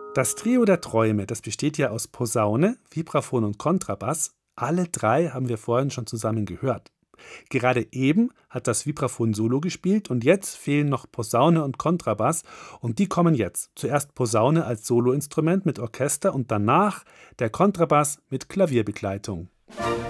Das Trio der Träume, das besteht ja aus Posaune, Vibraphon und Kontrabass. Alle drei haben wir vorhin schon zusammen gehört. Gerade eben hat das Vibraphon Solo gespielt und jetzt fehlen noch Posaune und Kontrabass und die kommen jetzt. Zuerst Posaune als Soloinstrument mit Orchester und danach der Kontrabass mit Klavierbegleitung.